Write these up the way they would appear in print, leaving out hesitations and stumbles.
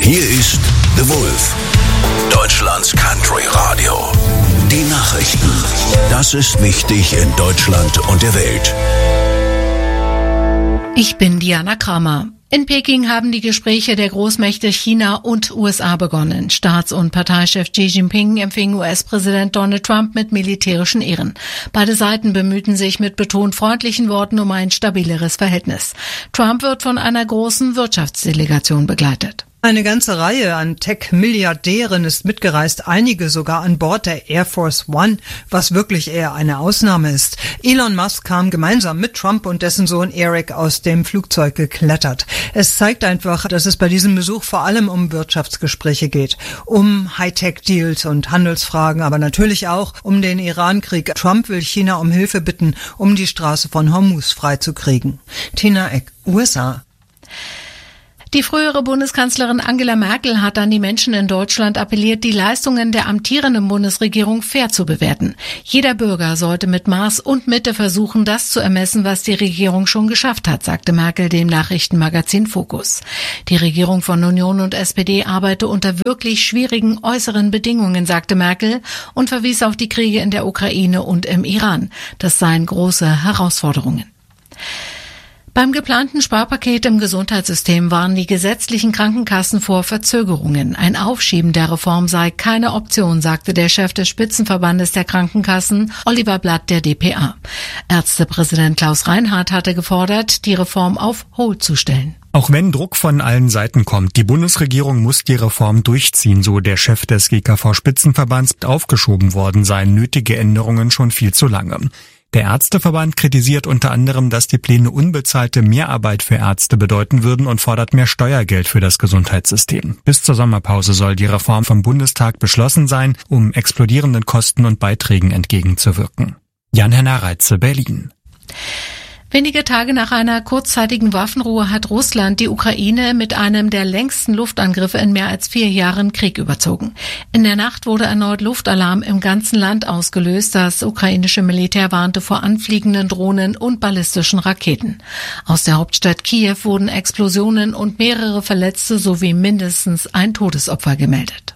Hier ist The Wolf, Deutschlands Country Radio. Die Nachrichten. Das ist wichtig in Deutschland und der Welt. Ich bin Diana Kramer. In Peking haben die Gespräche der Großmächte China und USA begonnen. Staats- und Parteichef Xi Jinping empfing US-Präsident Donald Trump mit militärischen Ehren. Beide Seiten bemühten sich mit betont freundlichen Worten um ein stabileres Verhältnis. Trump wird von einer großen Wirtschaftsdelegation begleitet. Eine ganze Reihe an Tech-Milliardären ist mitgereist, einige sogar an Bord der Air Force One, was wirklich eher eine Ausnahme ist. Elon Musk kam gemeinsam mit Trump und dessen Sohn Eric aus dem Flugzeug geklettert. Es zeigt einfach, dass es bei diesem Besuch vor allem um Wirtschaftsgespräche geht, um Hightech-Deals und Handelsfragen, aber natürlich auch um den Iran-Krieg. Trump will China um Hilfe bitten, um die Straße von Hormuz freizukriegen. Tina Eck, USA. Die frühere Bundeskanzlerin Angela Merkel hat an die Menschen in Deutschland appelliert, die Leistungen der amtierenden Bundesregierung fair zu bewerten. Jeder Bürger sollte mit Maß und Mitte versuchen, das zu ermessen, was die Regierung schon geschafft hat, sagte Merkel dem Nachrichtenmagazin Focus. Die Regierung von Union und SPD arbeite unter wirklich schwierigen äußeren Bedingungen, sagte Merkel und verwies auf die Kriege in der Ukraine und im Iran. Das seien große Herausforderungen. Beim geplanten Sparpaket im Gesundheitssystem warnen die gesetzlichen Krankenkassen vor Verzögerungen. Ein Aufschieben der Reform sei keine Option, sagte der Chef des Spitzenverbandes der Krankenkassen, Oliver Blatt, der dpa. Ärztepräsident Klaus Reinhardt hatte gefordert, die Reform auf Hold zu stellen. Auch wenn Druck von allen Seiten kommt, die Bundesregierung muss die Reform durchziehen, so der Chef des GKV-Spitzenverbands. Aufgeschoben worden seien nötige Änderungen schon viel zu lange. Der Ärzteverband kritisiert unter anderem, dass die Pläne unbezahlte Mehrarbeit für Ärzte bedeuten würden und fordert mehr Steuergeld für das Gesundheitssystem. Bis zur Sommerpause soll die Reform vom Bundestag beschlossen sein, um explodierenden Kosten und Beiträgen entgegenzuwirken. Jan-Henner Reitze, Berlin. Wenige Tage nach einer kurzzeitigen Waffenruhe hat Russland die Ukraine mit einem der längsten Luftangriffe in mehr als 4 Jahren Krieg überzogen. In der Nacht wurde erneut Luftalarm im ganzen Land ausgelöst. Das ukrainische Militär warnte vor anfliegenden Drohnen und ballistischen Raketen. Aus der Hauptstadt Kiew wurden Explosionen und mehrere Verletzte sowie mindestens ein Todesopfer gemeldet.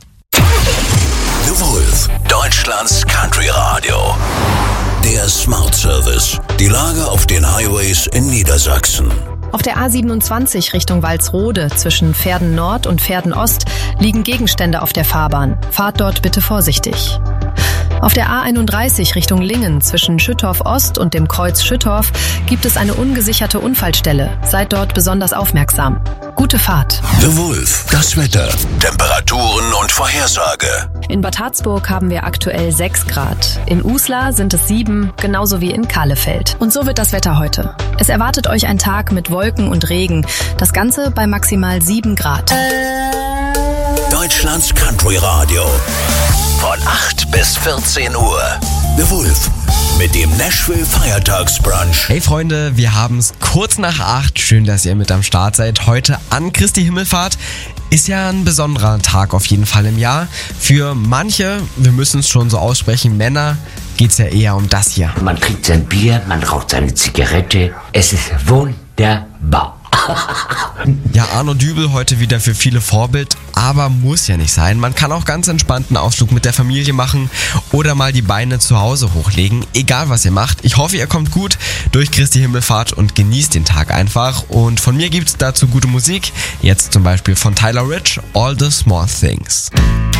The Wolf, Deutschlands Country Radio. Der Smart Service. Die Lage auf den Highways in Niedersachsen. Auf der A27 Richtung Walsrode zwischen Verden Nord und Verden Ost liegen Gegenstände auf der Fahrbahn. Fahrt dort bitte vorsichtig. Auf der A31 Richtung Lingen zwischen Schüttorf Ost und dem Kreuz Schüttorf gibt es eine ungesicherte Unfallstelle. Seid dort besonders aufmerksam. Gute Fahrt. The Wolf, das Wetter, Temperaturen und Vorhersage. In Bad Harzburg haben wir aktuell 6 Grad. In Uslar sind es 7, genauso wie in Kahlefeld. Und so wird das Wetter heute. Es erwartet euch ein Tag mit Wolken und Regen. Das Ganze bei maximal 7 Grad. Deutschlands Country Radio. Von 8 bis 14 Uhr. The Wolf mit dem Nashville Feiertagsbrunch. Hey Freunde, wir haben es kurz nach 8. Schön, dass ihr mit am Start seid. Heute an Christi Himmelfahrt. Ist ja ein besonderer Tag auf jeden Fall im Jahr. Für manche, wir müssen es schon so aussprechen, Männer, geht's ja eher um das hier. Man trinkt sein Bier, man raucht seine Zigarette. Es ist wunderbar. Ja, Arno Dübel heute wieder für viele Vorbild, aber muss ja nicht sein. Man kann auch ganz entspannt einen Ausflug mit der Familie machen oder mal die Beine zu Hause hochlegen. Egal was ihr macht. Ich hoffe, ihr kommt gut durch Christi Himmelfahrt und genießt den Tag einfach. Und von mir gibt's dazu gute Musik. Jetzt zum Beispiel von Tyler Rich, All the Small Things.